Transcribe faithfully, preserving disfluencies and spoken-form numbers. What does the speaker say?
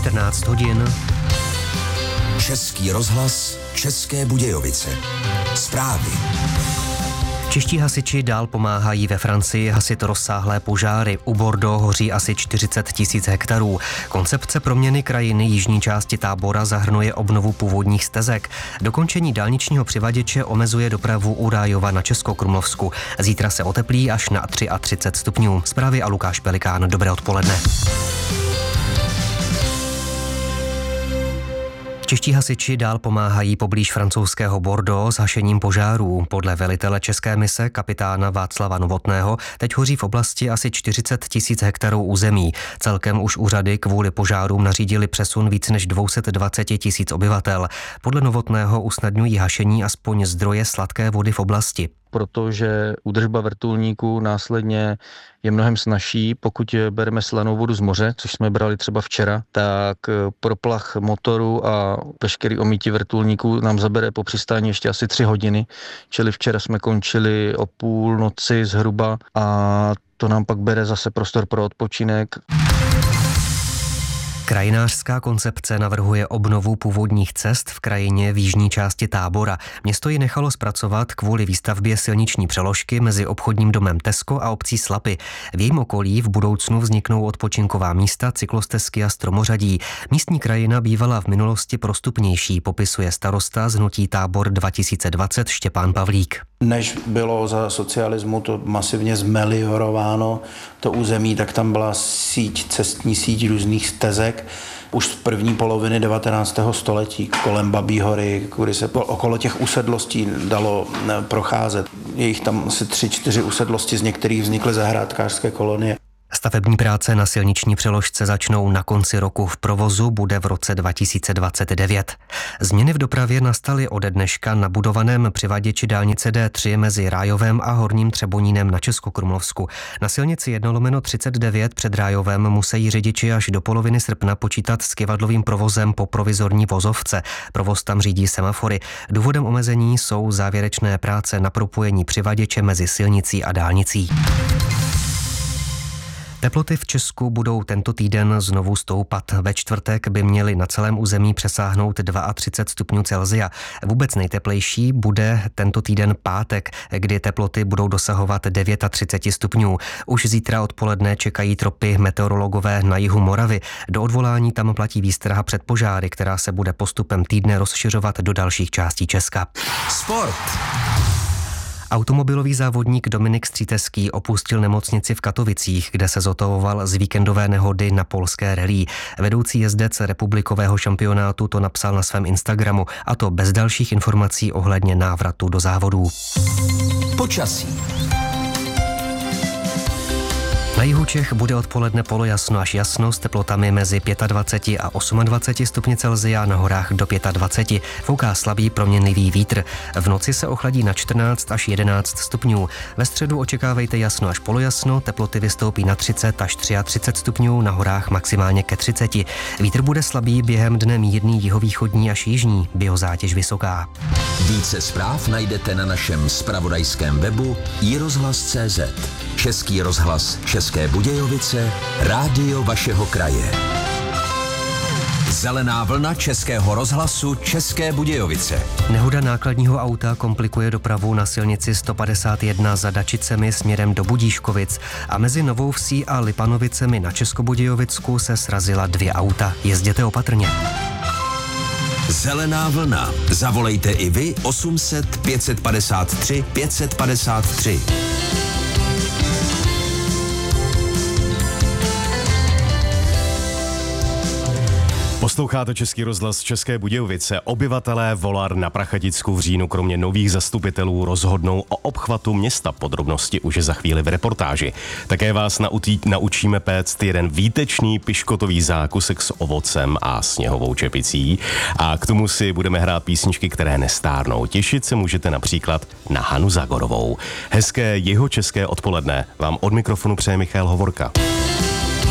čtrnáct hodin. Český rozhlas, České Budějovice. Zprávy. Čeští hasiči dál pomáhají ve Francii hasit rozsáhlé požáry. U Bordeaux hoří asi čtyřicet tisíc hektarů. Koncepce proměny krajiny jižní části Tábora zahrnuje obnovu původních stezek. Dokončení dálničního přivaděče omezuje dopravu u Rájova na Českokrumlovsku. Zítra se oteplí až na třicet tři stupňů. Zprávy a Lukáš Pelikán. Dobré odpoledne. Čeští hasiči dál pomáhají poblíž francouzského Bordeaux s hašením požárů. Podle velitele české mise kapitána Václava Novotného teď hoří v oblasti asi čtyřicet tisíc hektarů území. Celkem už úřady kvůli požárům nařídili přesun víc než dvě stě dvacet tisíc obyvatel. Podle Novotného usnadňují hašení aspoň zdroje sladké vody v oblasti. Protože údržba vrtulníků následně je mnohem snazší. Pokud bereme slanou vodu z moře, což jsme brali třeba včera, tak proplach motoru a veškerý omítí vrtulníků nám zabere po přistání ještě asi tři hodiny. Čili včera jsme končili o půl noci zhruba a to nám pak bere zase prostor pro odpočinek. Krajinářská koncepce navrhuje obnovu původních cest v krajině v jižní části Tábora. Město ji nechalo zpracovat kvůli výstavbě silniční přeložky mezi obchodním domem Tesco a obcí Slapy. V jejím okolí v budoucnu vzniknou odpočinková místa, cyklostezky a stromořadí. Místní krajina bývala v minulosti prostupnější, popisuje starosta z hnutí Tábor dva tisíce dvacet Štěpán Pavlík. Než bylo za socialismu to masivně zmeliorováno, to území, tak tam byla síť, cestní síť různých stezek. Už z první poloviny devatenáctého století kolem Babí hory, kudy se okolo těch usedlostí dalo procházet. Je jich tam asi tři, čtyři usedlosti, z některých vznikly zahrádkářské kolonie. Stavební práce na silniční přeložce začnou na konci roku. V provozu bude v roce dva tisíce dvacet devět. Změny v dopravě nastaly ode dneška na budovaném přivaděči dálnice D tři mezi Rájovem a Horním Třebonínem na Českokrumlovsku. Na silnici jedna lomeno třicet devět před Rájovem musí řidiči až do poloviny srpna počítat s kyvadlovým provozem po provizorní vozovce. Provoz tam řídí semafory. Důvodem omezení jsou závěrečné práce na propojení přivaděče mezi silnicí a dálnicí. Teploty v Česku budou tento týden znovu stoupat. Ve čtvrtek by měly na celém území přesáhnout třicet dva stupňů Celsia. Vůbec nejteplejší bude tento týden pátek, kdy teploty budou dosahovat třicet devět stupňů. Už zítra odpoledne čekají tropy meteorologové na jihu Moravy. Do odvolání tam platí výstraha před požáry, která se bude postupem týdne rozšiřovat do dalších částí Česka. Sport. Automobilový závodník Dominik Stříteský opustil nemocnici v Katovicích, kde se zotavoval z víkendové nehody na polské rallye. Vedoucí jezdec republikového šampionátu to napsal na svém Instagramu, a to bez dalších informací ohledně návratu do závodů. Počasí. Na jihu Čech bude odpoledne polojasno až jasno s teplotami mezi dvacet pět a dvacet osm stupni Celsia, na horách do dvacet pět. Fouká slabý proměnlivý vítr. V noci se ochladí na čtrnáct až jedenáct stupňů. Ve středu očekávejte jasno až polojasno, teploty vystoupí na třicet až třicet tři stupňů, na horách maximálně ke třiceti. Vítr bude slabý, během dne mírný jihovýchodní až jižní, biozátěž vysoká. Více zpráv najdete na našem zpravodajském webu i rozhlas tečka cé zet. Český rozhlas České Budějovice, rádio vašeho kraje. Zelená vlna Českého rozhlasu České Budějovice. Nehoda nákladního auta komplikuje dopravu na silnici sto padesát jedna za Dačicemi směrem do Budíškovic a mezi Novou Vsí a Lipanovicemi na Českobudějovicku se srazila dvě auta. Jezděte opatrně. Zelená vlna. Zavolejte i vy osm set pět padesát tři pět padesát tři. Posloucháte Český rozhlas České Budějovice. Obyvatelé Volar na Prachaticku v říjnu kromě nových zastupitelů rozhodnou o obchvatu města. Podrobnosti už je za chvíli v reportáži. Také vás nautí, naučíme péct jeden výtečný piškotový zákusek s ovocem a sněhovou čepicí. A k tomu si budeme hrát písničky, které nestárnou. Těšit se můžete například na Hanu Zagorovou. Hezké jihočeské odpoledne vám od mikrofonu přeje Michal Hovorka.